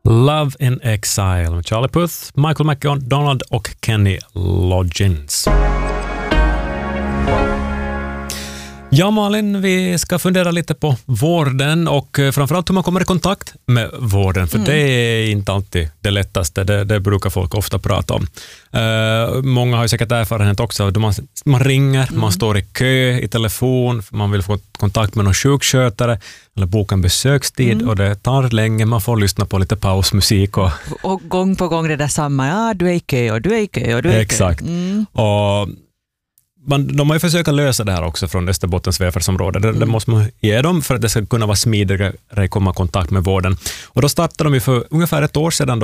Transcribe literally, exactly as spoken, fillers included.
Love in Exile med Charlie Puth, Michael McDonald och Kenny Loggins. Ja, Malin, vi ska fundera lite på vården och framförallt hur man kommer i kontakt med vården, för mm. det är inte alltid det lättaste, det, det brukar folk ofta prata om. Uh, många har ju säkert erfarenhet också, man, man ringer, mm. man står i kö i telefon, man vill få kontakt med någon sjukskötare eller boka en besökstid mm. och det tar länge, man får lyssna på lite pausmusik. Och, och gång på gång det där samma, ja du är i kö och du är i kö och du är i kö. Exakt. Mm. Och Man, de har ju försökt lösa det här också från Österbottens välfärdsområde. Det, mm. det måste man ge dem för att det ska kunna vara smidigare att komma i kontakt med vården. Och då startade de ju för ungefär ett år sedan då